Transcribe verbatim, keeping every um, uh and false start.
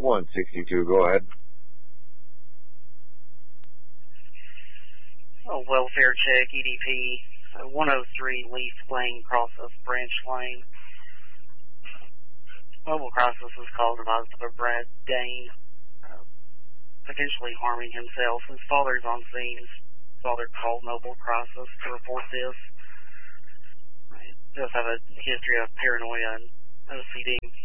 one sixty-two, go ahead. Oh, welfare check, E D P, uh, one oh three Leaf Lane, crosses Branch Lane. Mobile crisis is called advised of a Brad Dane, uh, potentially harming himself. His father's on scene. His father called mobile crisis to report this. He does have a history of paranoia and O C D.